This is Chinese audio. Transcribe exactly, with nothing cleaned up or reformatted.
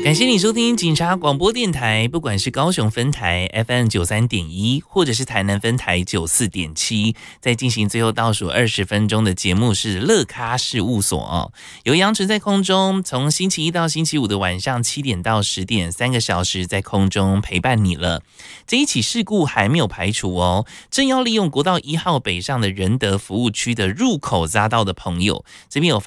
感谢你收听警察广播电台，不管是高雄分台 F M 九三点一，或者是台南分台九四点七，在进行最后倒数二十分钟的节目是乐咖事务所哦。由杨晨在空中，从星期一到星期五的晚上七点到十点，三个小时在空中陪伴你了。这一起事故还没有排除哦，正要利用国道一号北上的仁德服务区的入口匝道的朋友，这边有发